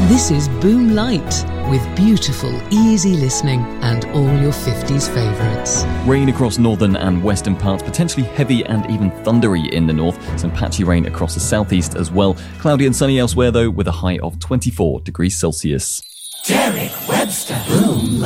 This is Boom Light, with beautiful, easy listening and all your 50s favourites. Rain across northern and western parts, potentially heavy and even thundery in the north. Some patchy rain across the southeast as well. Cloudy and sunny elsewhere though, with a high of 24 degrees Celsius. Derek Webster. Boom Light.